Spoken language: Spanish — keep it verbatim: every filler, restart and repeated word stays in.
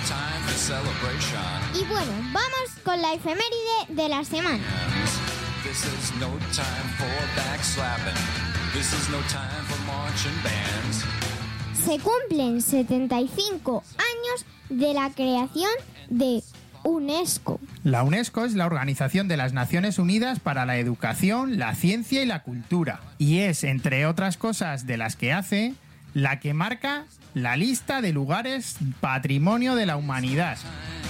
Y bueno, vamos con la efeméride de la semana. Se cumplen setenta y cinco años de la creación de UNESCO. La UNESCO es la Organización de las Naciones Unidas para la Educación, la Ciencia y la Cultura. Y es, entre otras cosas de las que hace, la que marca la lista de lugares Patrimonio de la Humanidad.